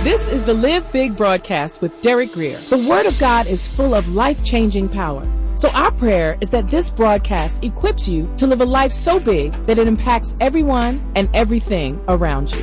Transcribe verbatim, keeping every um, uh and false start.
This is the Live Big broadcast with Derek Grier. The Word of God is full of life-changing power. So our prayer is that this broadcast equips you to live a life so big that it impacts everyone and everything around you.